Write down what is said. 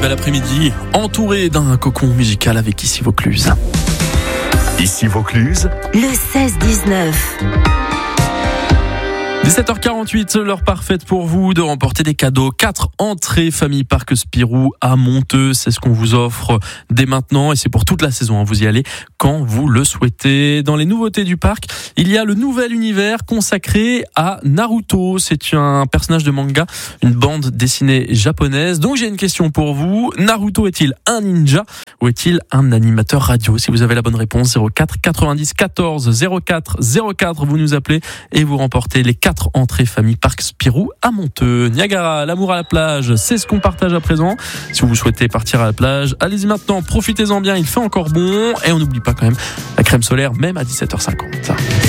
bel après-midi, entouré d'un cocon musical avec Ici Vaucluse. Ici Vaucluse, le 16-19. 17h48, l'heure parfaite pour vous de remporter des cadeaux. 4 entrées famille Parc Spirou à Monteux. C'est ce qu'on vous offre dès maintenant et c'est pour toute la saison. Vous y allez quand vous le souhaitez. Dans les nouveautés du parc, il y a le nouvel univers consacré à Naruto. C'est un personnage de manga, une bande dessinée japonaise. Donc j'ai une question pour vous. Naruto est-il un ninja ou est-il un animateur radio? Si vous avez la bonne réponse, 04 90 14 04 04, vous nous appelez et vous remportez les 4 entrées famille Parc Spirou à Monteux. Niagara, l'amour à la plage, c'est ce qu'on partage à présent. Si vous souhaitez partir à la plage, allez-y maintenant, profitez-en bien, il fait encore bon et on n'oublie pas quand même la crème solaire même à 17h50.